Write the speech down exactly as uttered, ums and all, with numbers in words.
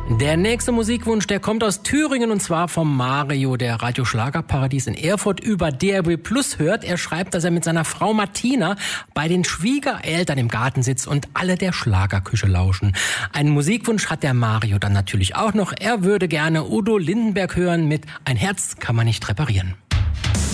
Der nächste Musikwunsch, der kommt aus Thüringen und zwar vom Mario, der Radio Schlagerparadies in Erfurt über D R B Plus hört. Er schreibt, dass er mit seiner Frau Martina bei den Schwiegereltern im Garten sitzt und alle der Schlagerküche lauschen. Einen Musikwunsch hat der Mario dann natürlich auch noch. Er würde gerne Udo Lindenberg hören mit Ein Herz kann man nicht reparieren.